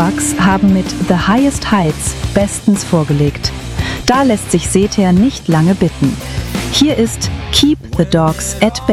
Dogs haben mit The Highest Heights bestens vorgelegt. Da lässt sich Sether nicht lange bitten. Hier ist Keep the Dogs at Bay.